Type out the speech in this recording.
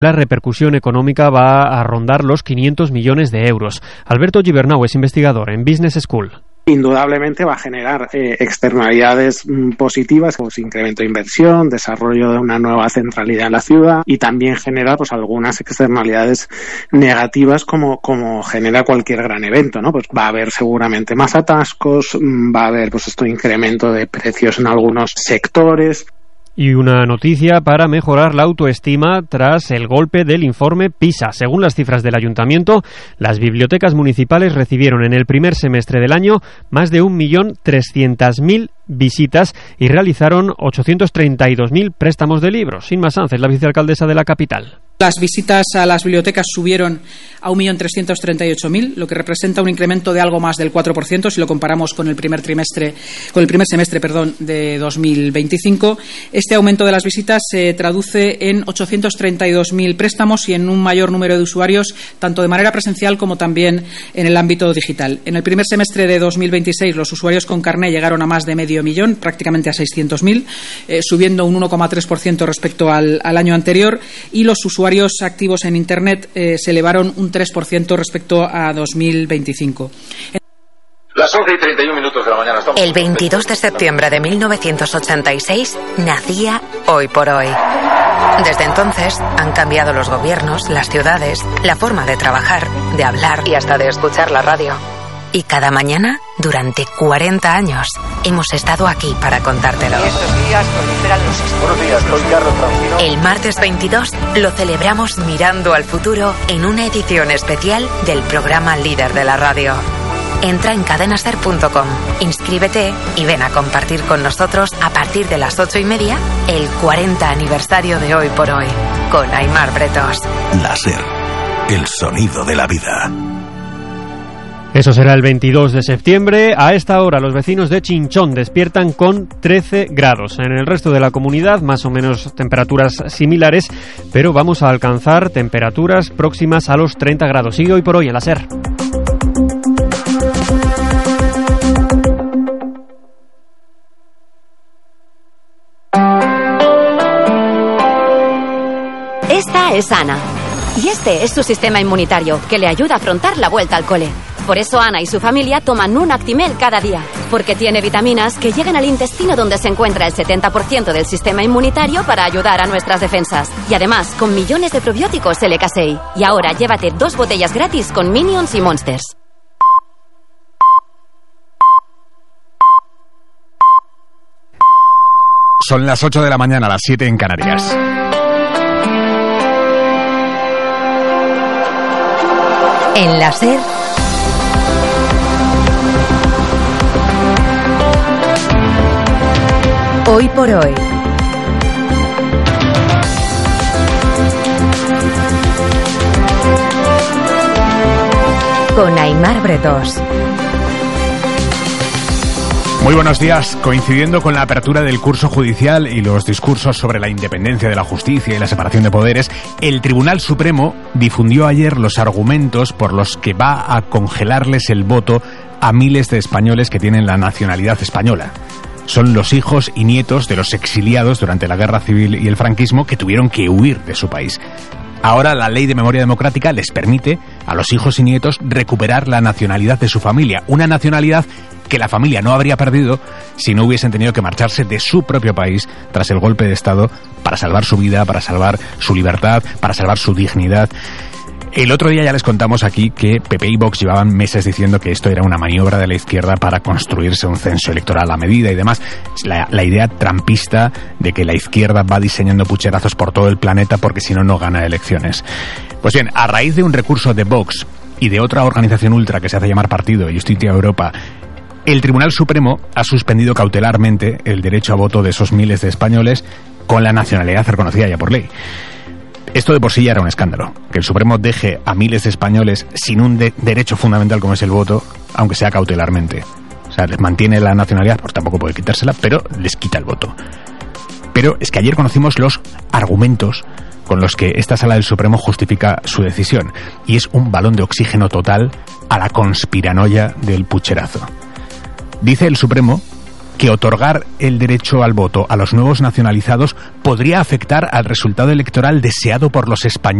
La repercusión económica va a rondar los 500 millones de euros. Alberto Gibernau es investigador en Business School. Indudablemente va a generar externalidades positivas, como incremento de inversión, desarrollo de una nueva centralidad en la ciudad, y también genera pues algunas externalidades negativas como genera cualquier gran evento, ¿no? Pues va a haber seguramente más atascos, va a haber pues incremento de precios en algunos sectores. Y una noticia para mejorar la autoestima tras el golpe del informe PISA. Según las cifras del ayuntamiento, las bibliotecas municipales recibieron en el primer semestre del año más de 1.300.000 visitas y realizaron 832.000 préstamos de libros. Inma Sánchez, la vicealcaldesa de la capital. Las visitas a las bibliotecas subieron a 1.338.000, lo que representa un incremento de algo más del 4% si lo comparamos con el primer semestre de 2025. Este aumento de las visitas se traduce en 832.000 préstamos y en un mayor número de usuarios, tanto de manera presencial como también en el ámbito digital. En el primer semestre de 2026, los usuarios con carné llegaron a más de 500.000, prácticamente a 600.000, subiendo un 1,3% respecto al año anterior, y los usuarios activos en Internet se elevaron un 3% respecto a 2025. Las 11:31 de la mañana. El 22 de septiembre de 1986 nacía Hoy por Hoy. Desde entonces han cambiado los gobiernos, las ciudades, la forma de trabajar, de hablar y hasta de escuchar la radio. Y cada mañana, durante 40 años, hemos estado aquí para contártelo. Estos días proliferan los sistemas. Buenos días, soy Carlos Francino. El martes 22 lo celebramos mirando al futuro en una edición especial del programa líder de la radio. Entra en cadenaser.com, inscríbete y ven a compartir con nosotros a partir de las 8:30 el 40 aniversario de Hoy por Hoy, con Aimar Bretos. La SER, el sonido de la vida. Eso será el 22 de septiembre. A esta hora los vecinos de Chinchón despiertan con 13 grados. En el resto de la comunidad más o menos temperaturas similares, pero vamos a alcanzar temperaturas próximas a los 30 grados. Sigue Hoy por Hoy en la SER. Esta es Ana. Y este es su sistema inmunitario, que le ayuda a afrontar la vuelta al cole. Por eso Ana y su familia toman un Actimel cada día, porque tiene vitaminas que llegan al intestino, donde se encuentra el 70% del sistema inmunitario para ayudar a nuestras defensas. Y además, con millones de probióticos LK6. Y ahora llévate 2 botellas gratis con Minions y Monsters. Son las 8 de la mañana, las 7 en Canarias. En la SER, Hoy por Hoy. Con Aimar Bretos. Muy buenos días. Coincidiendo con la apertura del curso judicial y los discursos sobre la independencia de la justicia y la separación de poderes, el Tribunal Supremo difundió ayer los argumentos por los que va a congelarles el voto a miles de españoles que tienen la nacionalidad española. Son los hijos y nietos de los exiliados durante la Guerra Civil y el franquismo que tuvieron que huir de su país. Ahora la Ley de Memoria Democrática les permite a los hijos y nietos recuperar la nacionalidad de su familia, una nacionalidad que la familia no habría perdido si no hubiesen tenido que marcharse de su propio país tras el golpe de Estado para salvar su vida, para salvar su libertad, para salvar su dignidad. El otro día ya les contamos aquí que PP y Vox llevaban meses diciendo que esto era una maniobra de la izquierda para construirse un censo electoral a medida y demás. La idea trampista de que la izquierda va diseñando pucherazos por todo el planeta porque si no, no gana elecciones. Pues bien, a raíz de un recurso de Vox y de otra organización ultra que se hace llamar Partido Justicia Europa, el Tribunal Supremo ha suspendido cautelarmente el derecho a voto de esos miles de españoles con la nacionalidad reconocida ya por ley. Esto de por sí ya era un escándalo, que el Supremo deje a miles de españoles sin un derecho fundamental como es el voto, aunque sea cautelarmente. O sea, les mantiene la nacionalidad, pues tampoco puede quitársela, pero les quita el voto. Pero es que ayer conocimos los argumentos con los que esta Sala del Supremo justifica su decisión, y es un balón de oxígeno total a la conspiranoia del pucherazo. Dice el Supremo que otorgar el derecho al voto a los nuevos nacionalizados podría afectar al resultado electoral deseado por los españoles.